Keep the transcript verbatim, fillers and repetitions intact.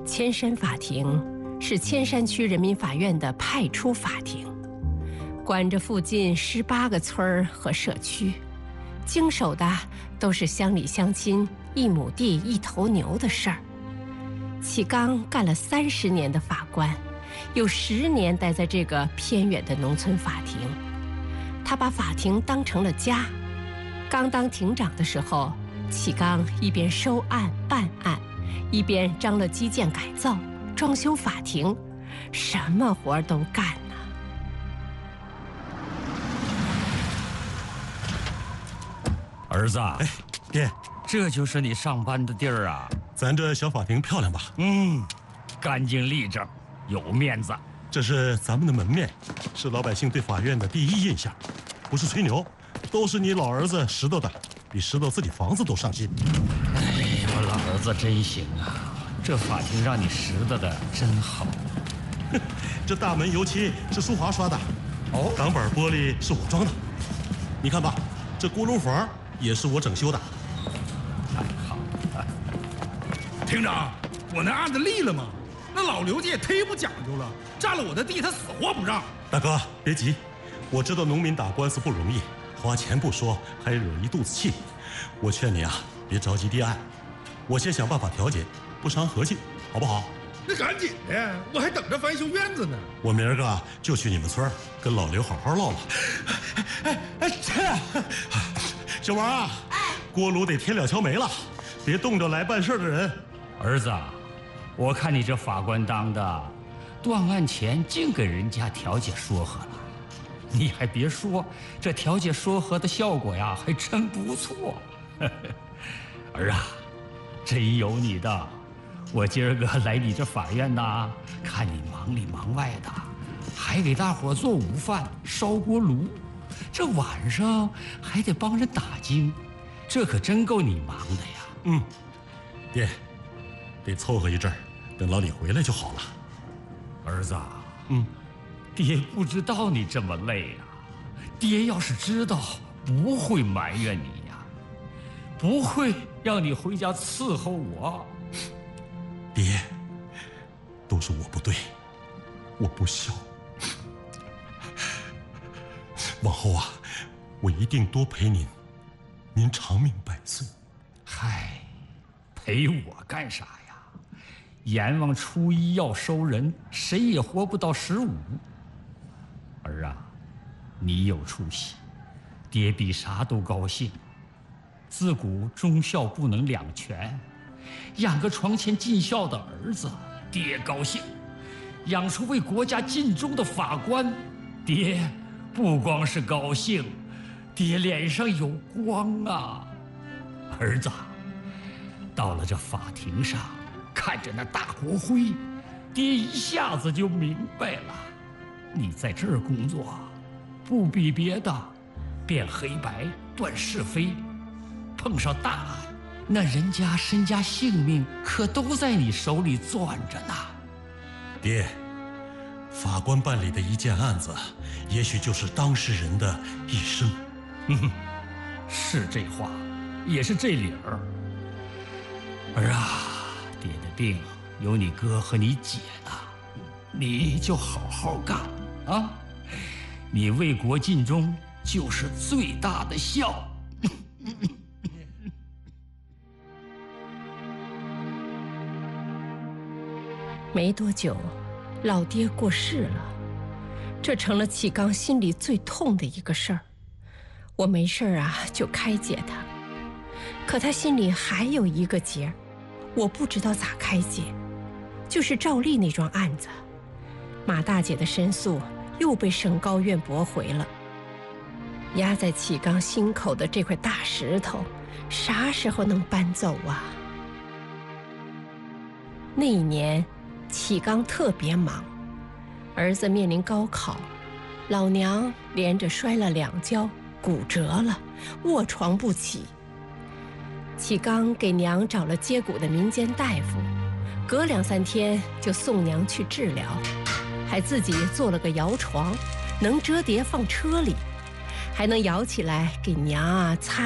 千山法庭是千山区人民法院的派出法庭，管着附近十八个村儿和社区，经手的都是乡里乡亲一亩地一头牛的事儿。启刚干了三十年的法官，有十年待在这个偏远的农村法庭，他把法庭当成了家。刚当庭长的时候，启刚一边收案办案，一边张罗基建改造、装修法庭，什么活都干呢。 儿子， 哎，爹， 这就是你上班的地儿啊？ 咱这小法庭漂亮吧？ 嗯，干净利整，有面子。 这是咱们的门面，是老百姓对法院的第一印象，不是吹牛，都是你老儿子拾掇的，比拾掇自己房子都上心。 哎，我老儿子真行啊！这法庭让你拾掇的真好。 这大门油漆是舒华刷的，哦，挡板玻璃是我装的，你看吧，这锅炉房也是我整修的。 太好了。 庭长，我那案子立了吗？那老刘家也忒不讲究了，占了我的地，他死活不让。 大哥，别急，我知道农民打官司不容易，花钱不说，还惹一肚子气。我劝你啊，别着急立案，我先想办法调解，不伤和气，好不好？ 那赶紧的，我还等着翻修院子呢。 我明儿个就去你们村跟老刘好好唠唠。哎哎，这小王啊，锅炉得添两锹煤了，别冻着来办事的人。 儿子，我看你这法官当的，断案前净给人家调解说和了。你还别说，这调解说和的效果呀，还真不错。儿啊，真有你的！我今儿个来你这法院呐，看你忙里忙外的，还给大伙做午饭、烧锅炉，这晚上还得帮人打更，这可真够你忙的呀。 嗯，爹，得凑合一阵儿，等老李回来就好了。 儿子， 嗯， 爹不知道你这么累啊，爹要是知道，不会埋怨你呀，不会让你回家伺候我。 爹，都是我不对，我不孝。往后啊，我一定多陪您，您长命百岁。 嗨，陪我干啥呀？阎王初一要收人，谁也活不到十五。儿啊，你有出息，爹比啥都高兴。自古忠孝不能两全，养个床前尽孝的儿子，爹高兴；养出为国家尽忠的法官，爹不光是高兴，爹脸上有光啊！儿子，到了这法庭上，看着那大国徽，爹一下子就明白了。你在这儿工作，不比别的，辨黑白、断是非，碰上大案，那人家身家性命可都在你手里攥着呢。 爹，法官办理的一件案子，也许就是当事人的一生。 嗯，是这话，也是这理儿。儿啊，爹的病有你哥和你姐呢，你就好好干啊！你为国尽忠就是最大的孝。 没多久，老爹过世了，这成了启刚心里最痛的一个事儿。我没事儿啊就开解他，可他心里还有一个结，我不知道咋开解。就是赵丽那桩案子，马大姐的申诉又被省高院驳回了。压在启刚心口的这块大石头，啥时候能搬走啊？那一年启刚特别忙，儿子面临高考，老娘连着摔了两跤，骨折了，卧床不起。启刚给娘找了接骨的民间大夫，隔两三天就送娘去治疗，还自己做了个摇床，能折叠放车里，还能摇起来给娘啊擦